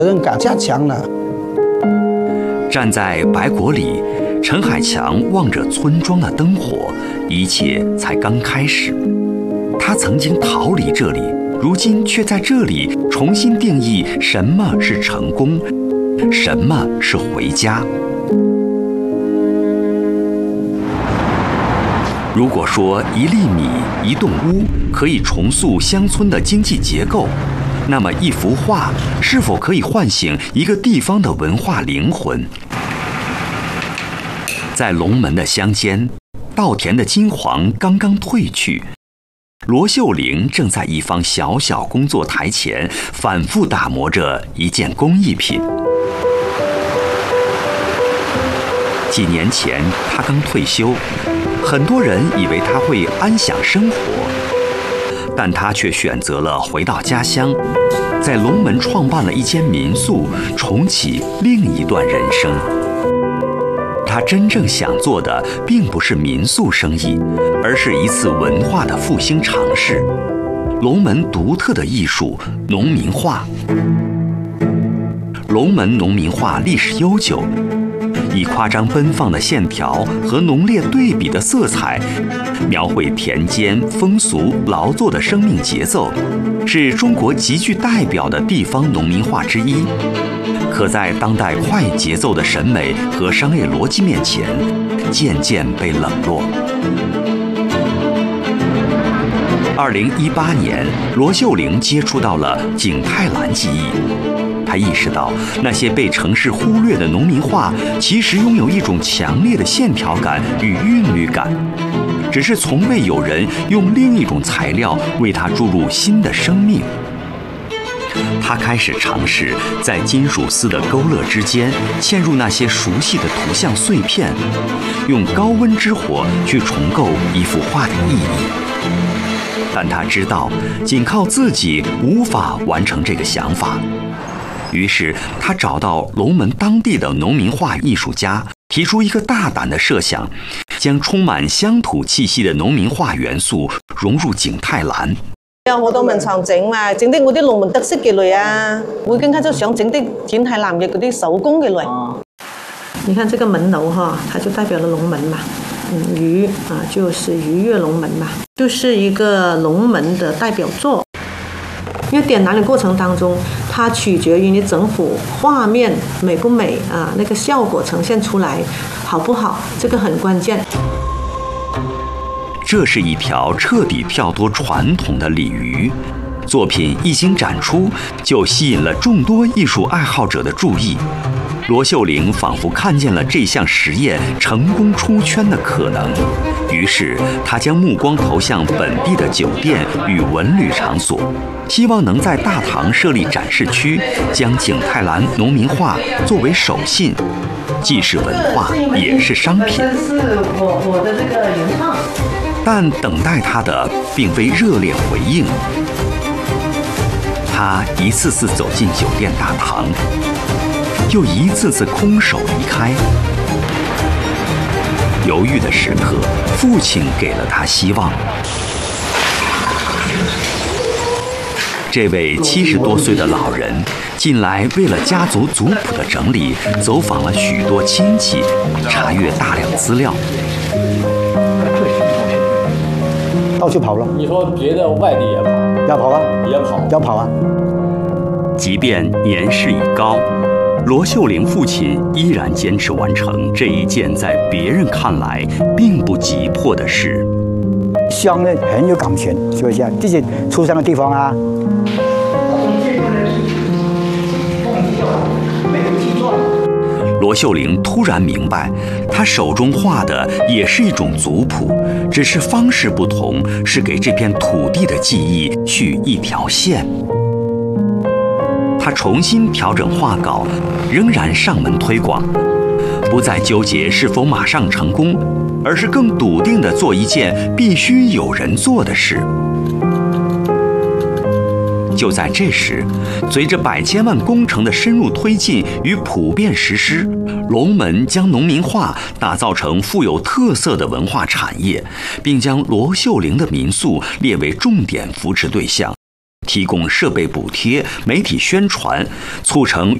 责任感加强了。 站在白果里，陈海强望着村庄的灯火，一切才刚开始。他曾经逃离这里，如今却在这里重新定义什么是成功，什么是回家。如果说1粒米、1栋屋可以重塑乡村的经济结构，那么一幅画是否可以唤醒一个地方的文化灵魂？在龙门的乡间，稻田的金黄刚刚褪去，罗秀玲正在一方小小工作台前反复打磨着一件工艺品。几年前，她刚退休，很多人以为她会安享生活，但她却选择了回到家乡，在龙门创办了一间民宿，重启另一段人生。她真正想做的并不是民宿生意，而是一次文化的复兴尝试。龙门独特的艺术——农民画。龙门农民画历史悠久，以夸张奔放的线条和浓烈对比的色彩，描绘田间风俗劳作的生命节奏，是中国极具代表的地方农民画之一。可在当代快节奏的审美和商业逻辑面前，渐渐被冷落。2018年，罗秀玲接触到了景泰蓝技艺。他意识到，那些被城市忽略的农民画，其实拥有一种强烈的线条感与韵律感，只是从未有人用另一种材料为它注入新的生命。他开始尝试在金属丝的勾勒之间嵌入那些熟悉的图像碎片，用高温之火去重构一幅画的意义。但他知道，仅靠自己无法完成这个想法。于是，他找到龙门当地的农民画艺术家，提出一个大胆的设想，将充满乡土气息的农民画元素融入景泰蓝。 有好多文創整嘛，整啲嗰啲農民特色嘅類啊，會更加就想整啲景泰藍嘅嗰啲手工嘅類。你看這個門樓哈，它就代表了龍門嘛，魚啊就是魚躍龍門嘛，就是一個龍門的代表作。因為點燃的過程當中，它取決於你整幅畫面美不美啊，那個效果呈現出來好不好，這個很關鍵。 这是一条彻底跳脱传统的鲤鱼，作品一经展出，就吸引了众多艺术爱好者的注意。罗秀玲仿佛看见了这项实验成功出圈的可能，于是她将目光投向本地的酒店与文旅场所，希望能在大堂设立展示区，将景泰蓝农民画作为手信，既是文化，也是商品。 这是我的这个原创。 但等待他的并非热烈回应。他一次次走进酒店大堂，又一次次空手离开。犹豫的时刻，父亲给了他希望。这位70多岁的老人近来为了家族族谱的整理，走访了许多亲戚，查阅大量资料。 到处跑了。 你说别的外地也跑？ 要跑啊， 也跑， 要跑啊。 即便年事已高，罗秀玲父亲依然坚持完成这一件在别人看来并不急迫的事。 乡呢很有感情，是不是？自己出生的地方啊。 罗秀玲突然明白，她手中画的也是一种族谱，只是方式不同，是给这片土地的记忆续一条线。她重新调整画稿，仍然上门推广，不再纠结是否马上成功，而是更笃定地做一件必须有人做的事。就在这时，随着百千万工程的深入推进与普遍实施，龙门将农民画打造成富有特色的文化产业，并将罗秀玲的民宿列为重点扶持对象。 提供设备补贴、媒体宣传，促成